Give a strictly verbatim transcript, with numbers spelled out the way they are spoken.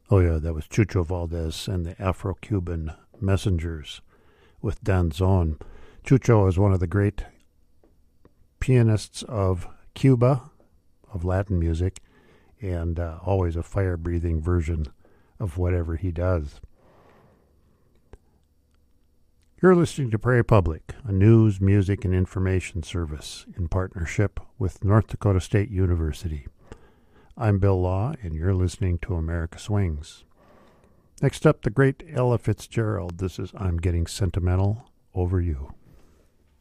Oh, yeah, that was Chucho Valdez and the Afro-Cuban Messengers with Danzón. Chucho is one of the great pianists of Cuba, of Latin music, and uh, always a fire-breathing version of whatever he does. You're listening to Prairie Public, a news, music, and information service in partnership with North Dakota State University. I'm Bill Law, and you're listening to America Swings. Next up, the great Ella Fitzgerald. This is I'm Getting Sentimental Over You.